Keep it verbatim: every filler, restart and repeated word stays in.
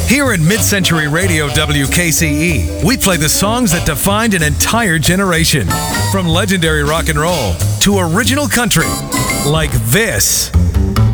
Here in Mid-Century Radio W K C E, we play the songs that defined an entire generation. From legendary rock and roll to original country, like this.